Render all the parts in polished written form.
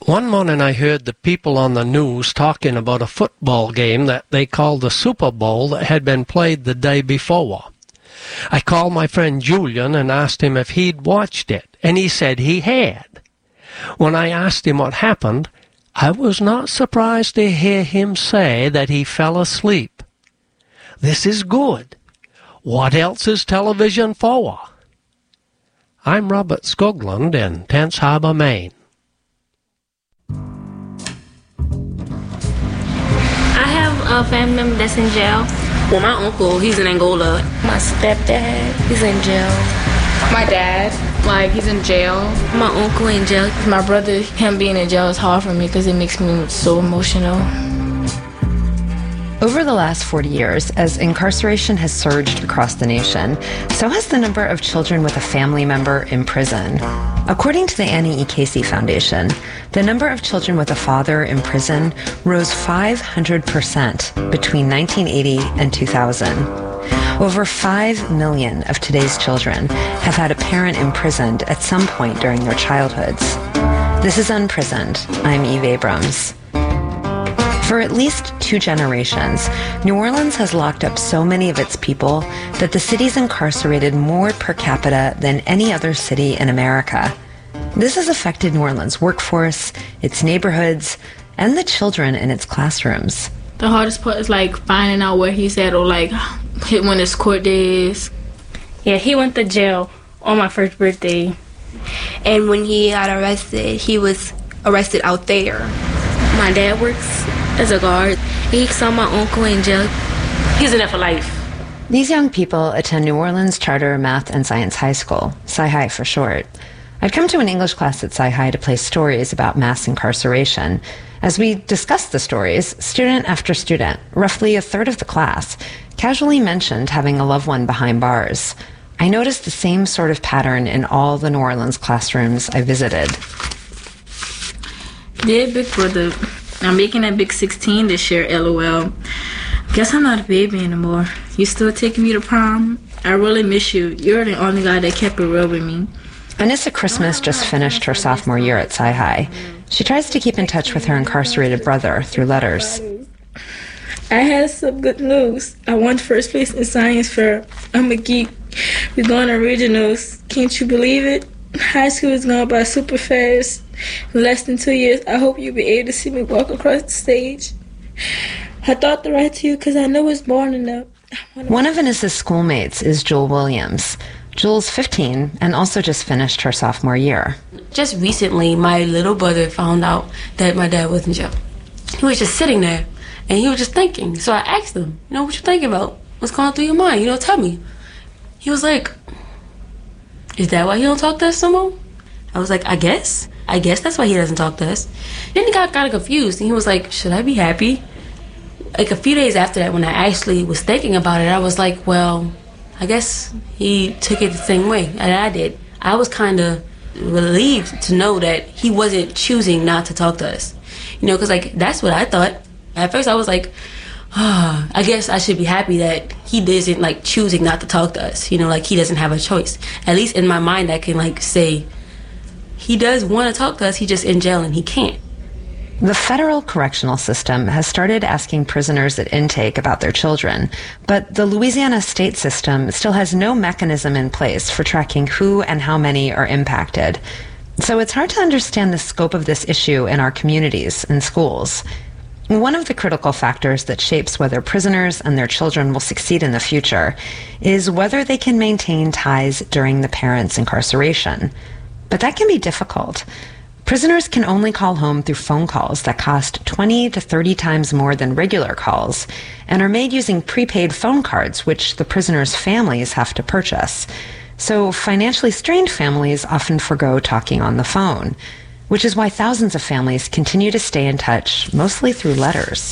One morning I heard the people on the news talking about a football game that they called the Super Bowl that had been played the day before. I called my friend Julian and asked him if he'd watched it, and he said he had. When I asked him what happened, I was not surprised to hear him say that he fell asleep. This is good. What else is television for? I'm Robert Skoglund in Tense Harbor, Maine. I have a family member that's in jail. Well, my uncle, he's in Angola. My stepdad, he's in jail. My dad, he's in jail. My uncle in jail. My brother, him being in jail is hard for me because it makes me so emotional. Over the last 40 years, as incarceration has surged across the nation, so has the number of children with a family member in prison. According to the Annie E. Casey Foundation, the number of children with a father in prison rose 500% between 1980 and 2000. Over 5 million of today's children have had a parent imprisoned at some point during their childhoods. This is Unprisoned. I'm Eve Abrams. For at least 2 generations, New Orleans has locked up so many of its people that the city's incarcerated more per capita than any other city in America. This has affected New Orleans' workforce, its neighborhoods, and the children in its classrooms. The hardest part is finding out where he's at or when his court day is. Yeah, he went to jail on my first birthday. And when he got arrested, he was arrested out there. My dad works as a guard. He saw my uncle in jail. He's in there for life. These young people attend New Orleans Charter Math and Science High School, Sci-Hi for short. I'd come to an English class at Sci-Hi to play stories about mass incarceration. As we discussed the stories, student after student, roughly a third of the class, casually mentioned having a loved one behind bars. I noticed the same sort of pattern in all the New Orleans classrooms I visited. Dear Big Brother, I'm making a big 16 this year, LOL. Guess I'm not a baby anymore. You still taking me to prom? I really miss you. You're the only guy that kept it real with me. Anissa Christmas just finished her sophomore year at Sci-Hi. She tries to keep in touch with her incarcerated brother through letters. I had some good news. I won first place in science fair. I'm a geek. We're going to regionals. Can't you believe it? High school is going by super fast. In less than 2 years, I hope you'll be able to see me walk across the stage. I thought to write to you because I know it's morning up. One of Anissa's schoolmates is Jewel Williams. Jewel's 15 and also just finished her sophomore year. Just recently, my little brother found out that my dad was in jail. He was just sitting there, and he was just thinking. So I asked him, what you thinking about? What's going through your mind? Tell me. He was like, is that why he don't talk to us no more? I was like, I guess that's why he doesn't talk to us. Then he got kind of confused, and he was like, should I be happy? A few days after that, when I actually was thinking about it, I was like, well, I guess he took it the same way that I did. I was kind of relieved to know that he wasn't choosing not to talk to us. Because that's what I thought. At first I was like, I guess I should be happy that he isn't choosing not to talk to us. He doesn't have a choice. At least in my mind I can say he does want to talk to us, he's just in jail and he can't. The federal correctional system has started asking prisoners at intake about their children, but the Louisiana state system still has no mechanism in place for tracking who and how many are impacted. So it's hard to understand the scope of this issue in our communities and schools. One of the critical factors that shapes whether prisoners and their children will succeed in the future is whether they can maintain ties during the parent's incarceration. But that can be difficult. Prisoners can only call home through phone calls that cost 20 to 30 times more than regular calls and are made using prepaid phone cards, which the prisoners' families have to purchase. So financially strained families often forgo talking on the phone, which is why thousands of families continue to stay in touch, mostly through letters.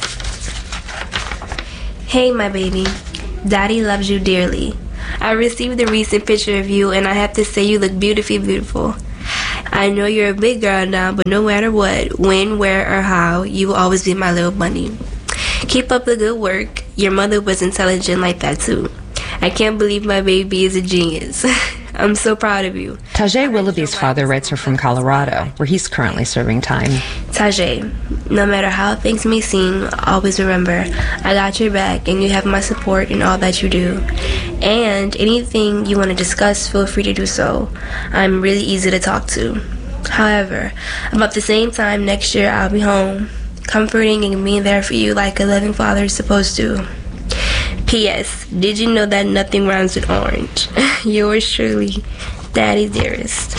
Hey, my baby. Daddy loves you dearly. I received a recent picture of you, and I have to say you look beautifully beautiful. I know you're a big girl now, but no matter what, when, where, or how, you will always be my little bunny. Keep up the good work. Your mother was intelligent like that, too. I can't believe my baby is a genius. I'm so proud of you. Tajay Willoughby's father writes her from Colorado, where he's currently serving time. Tajay, no matter how things may seem, always remember, I got your back and you have my support in all that you do. And anything you want to discuss, feel free to do so. I'm really easy to talk to. However, about the same time next year, I'll be home, comforting and being there for you like a loving father is supposed to. P.S. Did you know that nothing rhymes with orange? Yours truly, Daddy Dearest.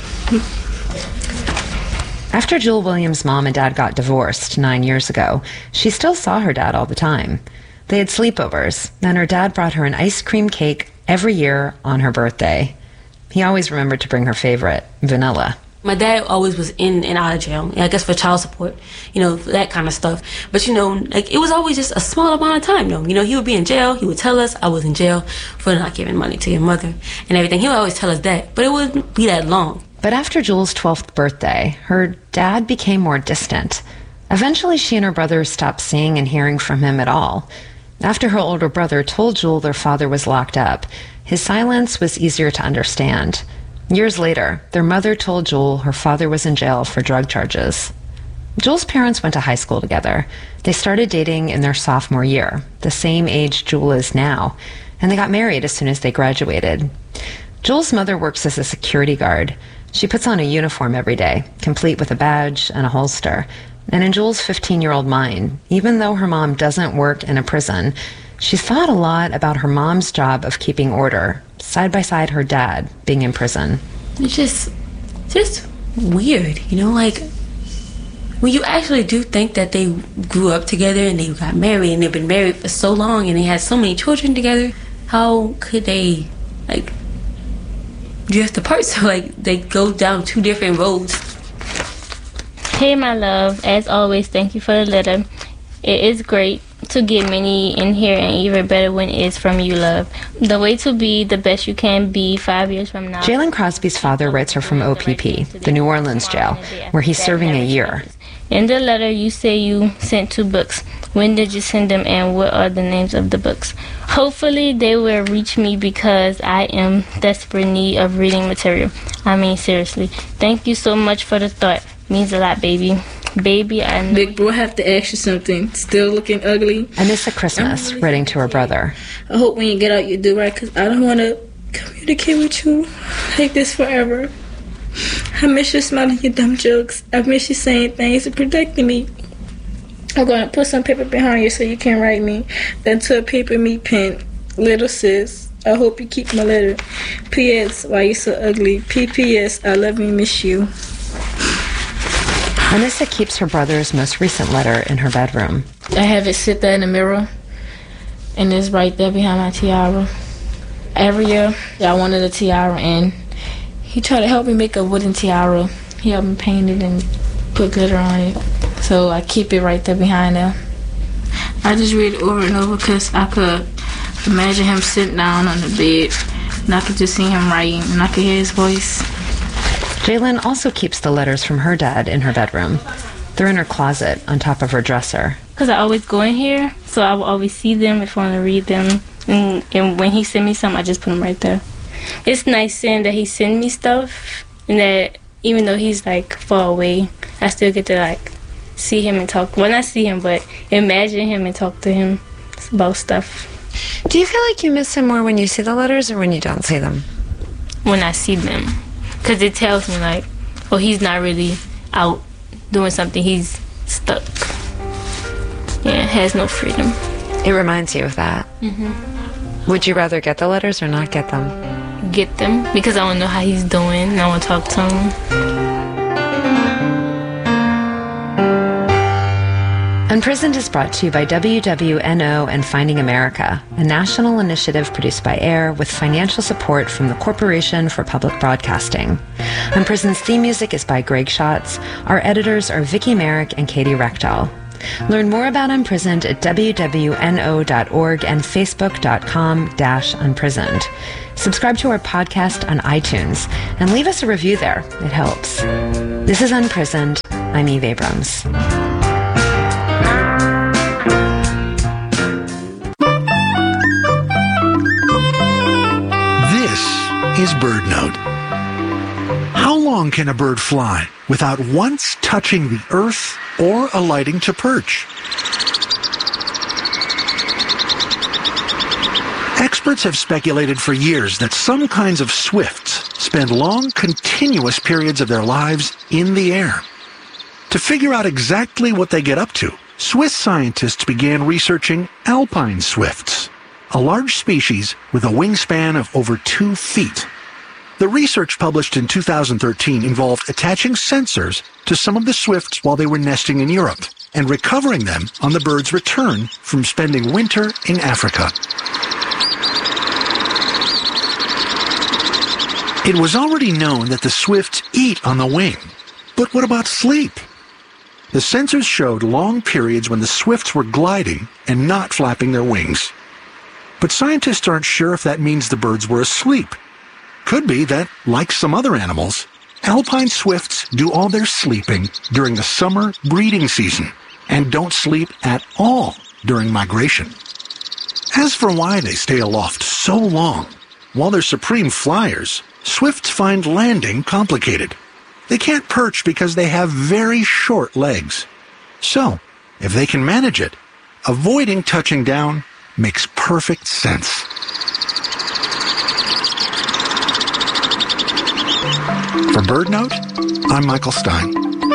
After Jewel Williams' mom and dad got divorced 9 years ago, she still saw her dad all the time. They had sleepovers, and her dad brought her an ice cream cake every year on her birthday. He always remembered to bring her favorite, vanilla. My dad always was in and out of jail, I guess for child support, that kind of stuff. But, it was always just a small amount of time, though. He would be in jail. He would tell us I was in jail for not giving money to your mother and everything. He would always tell us that, but it wouldn't be that long. But after Jewel's 12th birthday, her dad became more distant. Eventually, she and her brother stopped seeing and hearing from him at all. After her older brother told Jewel their father was locked up, his silence was easier to understand. Years later, their mother told Jewel her father was in jail for drug charges. Jewel's parents went to high school together. They started dating in their sophomore year, the same age Jewel is now, and they got married as soon as they graduated. Jewel's mother works as a security guard. She puts on a uniform every day, complete with a badge and a holster. And in Jewel's 15-year-old mind, even though her mom doesn't work in a prison, she's thought a lot about her mom's job of keeping order, side by side her dad being in prison. It's just weird, when you actually do think that they grew up together and they got married and they've been married for so long and they had so many children together, how could they, drift apart so, they go down two different roads? Hey, my love, as always, thank you for the letter. It is great to get many in here, and even better when it's from you, love. The way to be the best you can be 5 years from now. Jalen Crosby's father writes her from OPP, the New Orleans jail, where he's serving a year. In the letter, you say you sent 2 books. When did you send them, and what are the names of the books? Hopefully, they will reach me because I am desperate need of reading material. I mean, seriously. Thank you so much for the thought. Means a lot, baby. Baby, I know. Big bro, I have to ask you something. Still looking ugly? Anissa Christmas, writing to her brother. I hope when you get out you do right, because I don't want to communicate with you like this forever. I miss your smile and your dumb jokes. I miss you saying things and protecting me. I'm going to put some paper behind you so you can write me. Then to a paper meat pen. Little sis, I hope you keep my letter. P.S. Why you so ugly? P.P.S. I love and miss you. Anissa keeps her brother's most recent letter in her bedroom. I have it sit there in the mirror, and it's right there behind my tiara. Every year, I wanted a tiara, and he tried to help me make a wooden tiara. He helped me paint it and put glitter on it. So I keep it right there behind there. I just read it over and over because I could imagine him sitting down on the bed, and I could just see him writing, and I could hear his voice. Jalen also keeps the letters from her dad in her bedroom. They're in her closet on top of her dresser. Because I always go in here, so I will always see them if I want to read them. And when he send me something, I just put them right there. It's nice seeing that he send me stuff, and that even though he's far away, I still get to see him and talk. Well, not see him, but imagine him and talk to him about stuff. Do you feel like you miss him more when you see the letters or when you don't see them? When I see them. Because it tells me, he's not really out doing something. He's stuck. Yeah, has no freedom. It reminds you of that. Mm-hmm. Would you rather get the letters or not get them? Get them, because I want to know how he's doing, and I want to talk to him. Unprisoned is brought to you by WWNO and Finding America, a national initiative produced by AIR with financial support from the Corporation for Public Broadcasting. Unprisoned's theme music is by Greg Schatz. Our editors are Vicki Merrick and Katie Rechtel. Learn more about Unprisoned at wwno.org and facebook.com/unprisoned. Subscribe to our podcast on iTunes and leave us a review there. It helps. This is Unprisoned. I'm Eve Abrams. is BirdNote. How long can a bird fly without once touching the earth or alighting to perch? Experts have speculated for years that some kinds of swifts spend long, continuous periods of their lives in the air. To figure out exactly what they get up to, Swiss scientists began researching alpine swifts, a large species with a wingspan of over 2 feet. The research published in 2013 involved attaching sensors to some of the swifts while they were nesting in Europe and recovering them on the bird's return from spending winter in Africa. It was already known that the swifts eat on the wing, but what about sleep? The sensors showed long periods when the swifts were gliding and not flapping their wings. But scientists aren't sure if that means the birds were asleep. Could be that, like some other animals, alpine swifts do all their sleeping during the summer breeding season and don't sleep at all during migration. As for why they stay aloft so long, while they're supreme flyers, swifts find landing complicated. They can't perch because they have very short legs. So, if they can manage it, avoiding touching down makes perfect sense. For BirdNote, I'm Michael Stein.